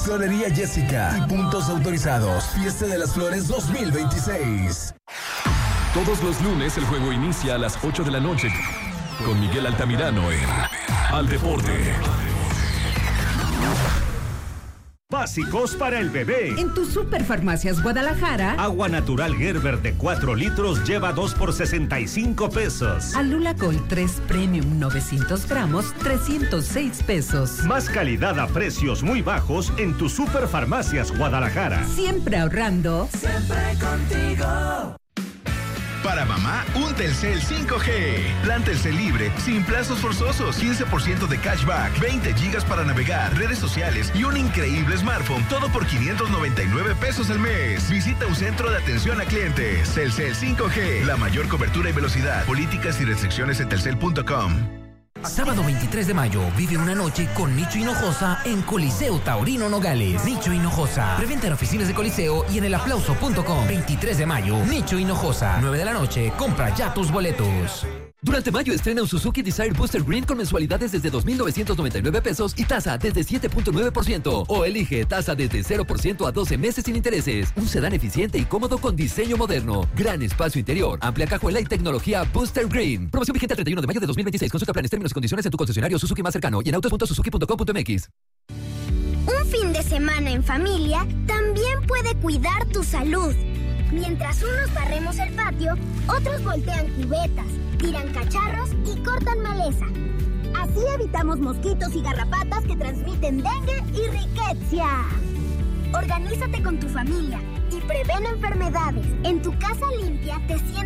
Florería Jessica y puntos autorizados. Fiesta de las Flores 2026. Todos los lunes el juego inicia a las 8 de la noche con Miguel Altamirano en Al Deporte. Básicos para el bebé. En tu Superfarmacias Guadalajara, Agua natural Gerber de 4 litros lleva 2 por 65 pesos. Alula Gold 3 Premium 900 gramos, 306 pesos. Más calidad a precios muy bajos en tu Superfarmacias Guadalajara. Siempre ahorrando. Siempre contigo. Para mamá, un Telcel 5G. Plan Telcel libre, sin plazos forzosos, 15% de cashback, 20 gigas para navegar, redes sociales y un increíble smartphone. Todo por 599 pesos al mes. Visita un centro de atención a clientes. Telcel 5G, la mayor cobertura y velocidad. Políticas y restricciones en telcel.com. Sábado 23 de mayo, vive una noche con Nicho Hinojosa en Coliseo Taurino Nogales. Nicho Hinojosa. Preventa en oficinas de Coliseo y en elaplauso.com. 23 de mayo, Nicho Hinojosa. 9 de la noche, compra ya tus boletos. Durante mayo estrena un Suzuki Desire Booster Green con mensualidades desde 2,999 pesos y tasa desde 7.9%. O elige tasa desde 0% a 12 meses sin intereses. Un sedán eficiente y cómodo con diseño moderno. Gran espacio interior, amplia cajuela y tecnología Booster Green. Promoción vigente al 31 de mayo de 2026. Consulta planes, términos y condiciones en tu concesionario Suzuki más cercano y en autos.suzuki.com.mx. Un fin de semana en familia también puede cuidar tu salud. Mientras unos barremos el patio, otros voltean cubetas, tiran cacharros y cortan maleza. Así evitamos mosquitos y garrapatas que transmiten dengue y riqueza. Organízate con tu familia y prevén enfermedades. En tu casa limpia te sientes